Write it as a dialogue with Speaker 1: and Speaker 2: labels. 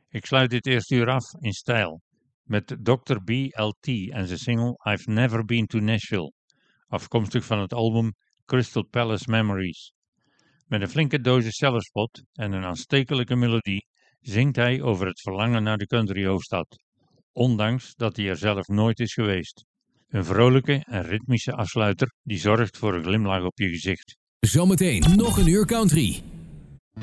Speaker 1: Ik sluit dit eerste uur af in stijl met Dr. B.L.T. en zijn single I've Never Been to Nashville, afkomstig van het album Crystal Palace Memories. Met een flinke dosis zelfspot en een aanstekelijke melodie zingt hij over het verlangen naar de countryhoofdstad, ondanks dat hij er zelf nooit is geweest. Een vrolijke en ritmische afsluiter die zorgt voor een glimlach op je gezicht.
Speaker 2: Zometeen nog een uur country.